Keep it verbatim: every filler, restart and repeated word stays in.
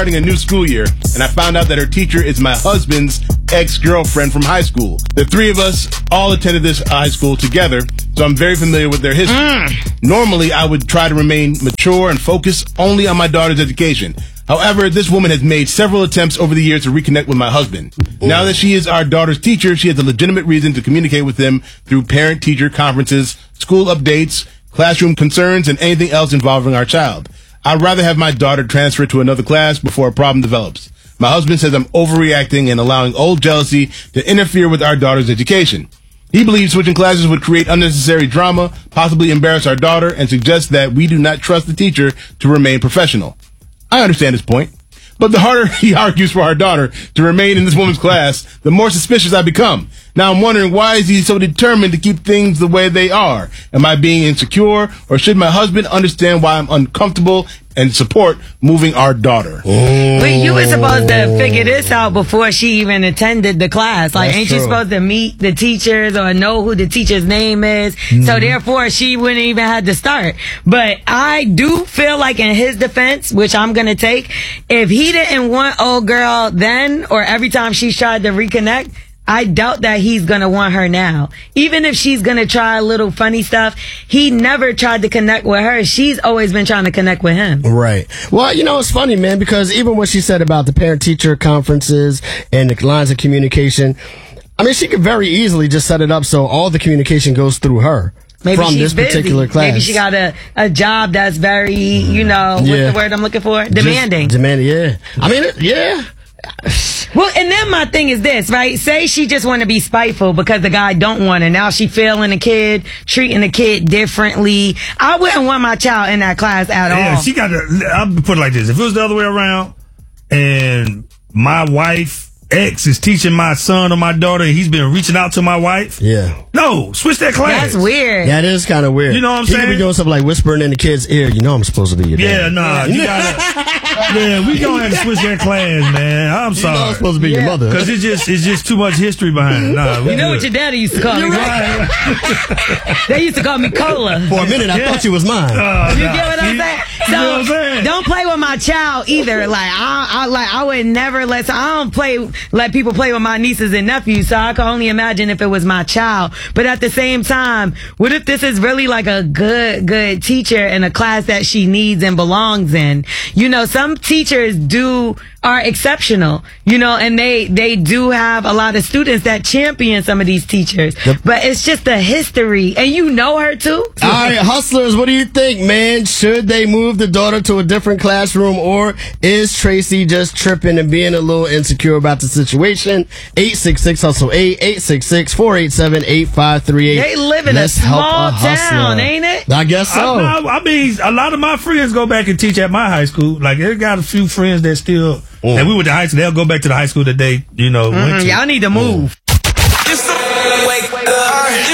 starting a new school year, and I found out that her teacher is my husband's ex-girlfriend from high school. The three of us all attended this high school together, so I'm very familiar with their history. Mm. Normally, I would try to remain mature and focus only on my daughter's education. However, this woman has made several attempts over the years to reconnect with my husband. Ooh. Now that she is our daughter's teacher, she has a legitimate reason to communicate with him through parent-teacher conferences, school updates, classroom concerns, and anything else involving our child. I'd rather have my daughter transfer to another class before a problem develops. My husband says I'm overreacting and allowing old jealousy to interfere with our daughter's education. He believes switching classes would create unnecessary drama, possibly embarrass our daughter, and suggests that we do not trust the teacher to remain professional. I understand his point, but the harder he argues for our daughter to remain in this woman's class, the more suspicious I become. Now I'm wondering, why is he so determined to keep things the way they are? Am I being insecure, or should my husband understand why I'm uncomfortable and support moving our daughter? But you were supposed to figure this out before she even attended the class. Like, That's ain't true. you supposed to meet the teachers or know who the teacher's name is? Mm-hmm. So therefore, she wouldn't even have to start. But I do feel like, in his defense, which I'm gonna take, if he didn't want old girl then, or every time she tried to reconnect, I doubt that he's going to want her now. Even if she's going to try a little funny stuff, he never tried to connect with her. She's always been trying to connect with him. Right. Well, you know, it's funny, man, because even what she said about the parent-teacher conferences and the lines of communication, I mean, she could very easily just set it up so all the communication goes through her. Maybe from she's this busy. particular class. Maybe she got a, a job that's very, you know, what's Yeah. the word I'm looking for? Demanding. Just demanding, yeah. I mean, yeah. Well, and then my thing is this, right? Say she just want to be spiteful because the guy don't want her. Now she feeling the kid, treating the kid differently. I wouldn't want my child in that class at Yeah, all. she got to, I'll put it like this. If it was the other way around and my wife, ex, is teaching my son or my daughter and he's been reaching out to my wife. Yeah. No, switch that class. That's weird. That is kind of weird. You know what I'm he saying? He could be doing something like whispering in the kid's ear. You know I'm supposed to be your Yeah, dad. nah. You gotta, yeah, we gonna have to switch that class, man. I'm You sorry. know I'm supposed to be Yeah. your mother. Because it's just, it's just too much history behind it. Nah, we You know good. what your daddy used to call me, right? They used to call me Cola. For a minute, I thought you was mine. Uh, You nah. get what I'm See? saying? You know what I'm So saying? don't play with my child either. Like I, I like I would never let. So I don't play let people play with my nieces and nephews. So I can only imagine if it was my child. But at the same time, what if this is really like a good good teacher in a class that she needs and belongs in? You know, some teachers do are exceptional. You know, and they they do have a lot of students that champion some of these teachers. Yep. But it's just the history, and you know her too. All right, hustlers, what do you think, man? Should they move the daughter to a different classroom, or is Tracy just tripping and being a little insecure about the situation? eight six six hustle eight, eight six six, four eight seven, eight five three eight. They live in Let's a help small a hustler. town, ain't it? I guess so. I, I, I mean, a lot of my friends go back and teach at my high school. Like, they got a few friends that still, Mm. that we went to high school. They'll go back to the high school that they, you know, went Mm, to. y'all need to move. Mm.